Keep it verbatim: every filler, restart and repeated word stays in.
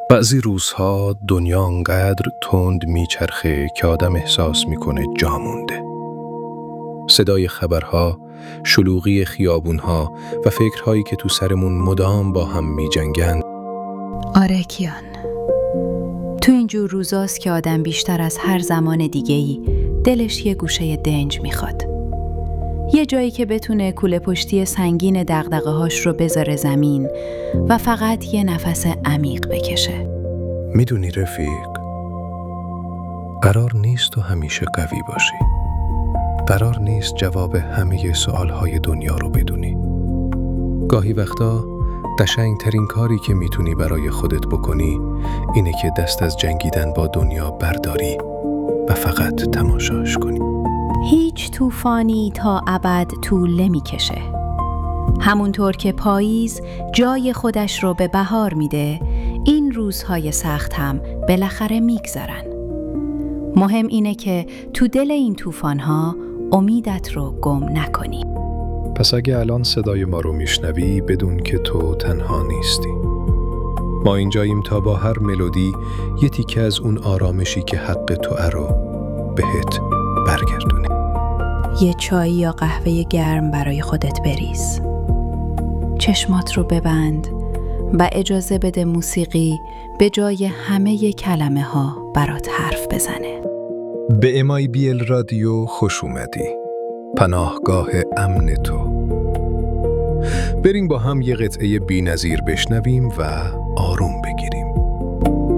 بعضی روزها دنیا انقدر تند میچرخه که آدم احساس میکنه جا مونده. صدای خبرها، شلوغی خیابونها و فکرهایی که تو سرمون مدام با هم میجنگن. آره کیان، تو اینجور روزاست که آدم بیشتر از هر زمان دیگه‌ای دلش یه گوشه دنج میخواد. یه جایی که بتونه کوله پشتی سنگین دغدغه هاش رو بذاره زمین و فقط یه نفس عمیق بکشه. میدونی رفیق، قرار نیست تو همیشه قوی باشی. قرار نیست جواب همه سوالهای دنیا رو بدونی. گاهی وقتا قشنگترین کاری که میتونی برای خودت بکنی اینه که دست از جنگیدن با دنیا برداری و فقط تماشاش کنی. هیچ طوفانی تا ابد طول نمی‌کشه. همونطور که پاییز جای خودش رو به بهار میده، این روزهای سخت هم بالاخره میگذرن. مهم اینه که تو دل این طوفان‌ها امیدت رو گم نکنی. پس اگه الان صدای ما رو میشنوی، بدون که تو تنها نیستی. ما اینجاییم تا با هر ملودی یه تیکه از اون آرامشی که حق توئه رو بهت برگردونه. یه چای یا قهوه گرم برای خودت بریز. چشمات رو ببند و اجازه بده موسیقی به جای همه کلمه ها برات حرف بزنه. به ام آی بی ال رادیو خوش اومدی. پناهگاه امن تو. بریم با هم یه قطعه بی‌نظیر بشنویم و آروم بگیریم.